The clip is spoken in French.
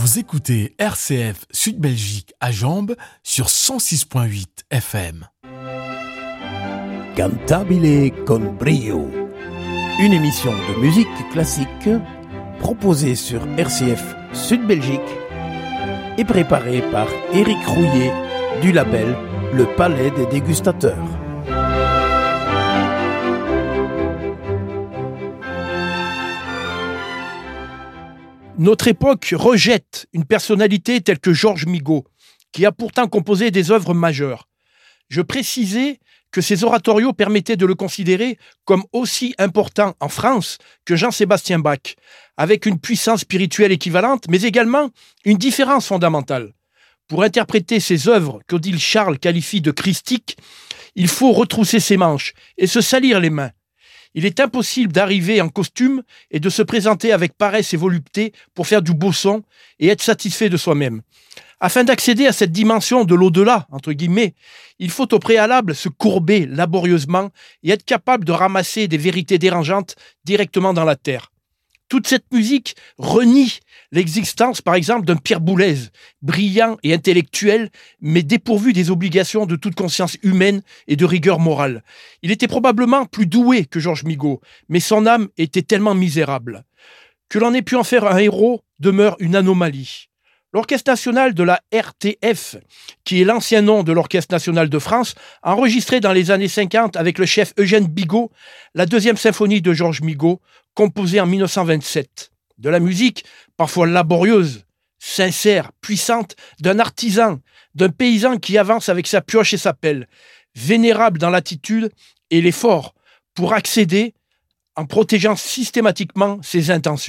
Vous écoutez RCF Sud-Belgique à Jambes sur 106.8 FM. Cantabile con brio. Une émission de musique classique proposée sur RCF Sud-Belgique et préparée par Éric Rouillet du label Le Palais des Dégustateurs. Notre époque rejette une personnalité telle que Georges Migot, qui a pourtant composé des œuvres majeures. Je précisais que ses oratorios permettaient de le considérer comme aussi important en France que Jean-Sébastien Bach, avec une puissance spirituelle équivalente, mais également une différence fondamentale. Pour interpréter ces œuvres qu'Odile Charles qualifie de christiques, il faut retrousser ses manches et se salir les mains. Il est impossible d'arriver en costume et de se présenter avec paresse et volupté pour faire du beau son et être satisfait de soi-même. Afin d'accéder à cette dimension de l'au-delà, entre guillemets, il faut au préalable se courber laborieusement et être capable de ramasser des vérités dérangeantes directement dans la terre. Toute cette musique renie l'existence, par exemple, d'un Pierre Boulez, brillant et intellectuel, mais dépourvu des obligations de toute conscience humaine et de rigueur morale. Il était probablement plus doué que Georges Migot, mais son âme était tellement misérable. Que l'on ait pu en faire un héros demeure une anomalie. L'Orchestre national de la RTF, qui est l'ancien nom de l'Orchestre national de France, a enregistré dans les années 50 avec le chef Eugène Bigot la deuxième symphonie de Georges Migot, composée en 1927. De la musique, parfois laborieuse, sincère, puissante, d'un artisan, d'un paysan qui avance avec sa pioche et sa pelle, vénérable dans l'attitude et l'effort pour accéder en protégeant systématiquement ses intentions.